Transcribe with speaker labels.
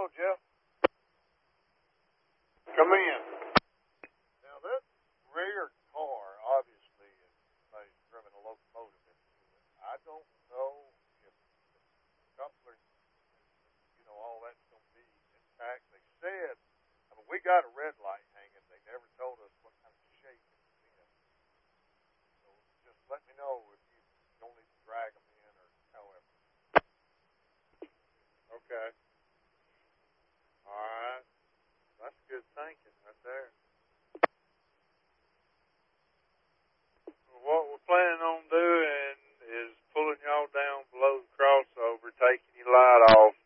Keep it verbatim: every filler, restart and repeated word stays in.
Speaker 1: Hello, Jeff.
Speaker 2: Come in.
Speaker 1: Now, that rear car, obviously, has driven a locomotive into it. I don't know if the coupler, you know, all that's going to be intact. They said, I mean, we got a red light hanging. They never told us what kind of shape it was in. So just let me know if you don't need to drag them in or however.
Speaker 2: Okay. All right. That's good thinking right there. What we're planning on doing is pulling y'all down below the crossover, taking your light off,